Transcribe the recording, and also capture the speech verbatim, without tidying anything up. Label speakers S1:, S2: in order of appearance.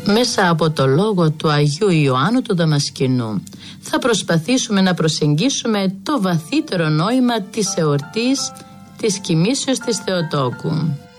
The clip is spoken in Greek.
S1: Μέσα από το λόγο του Αγίου Ιωάννου του Δαμασκηνού θα προσπαθήσουμε να προσεγγίσουμε το βαθύτερο νόημα της εορτής της κοιμήσεως της Θεοτόκου.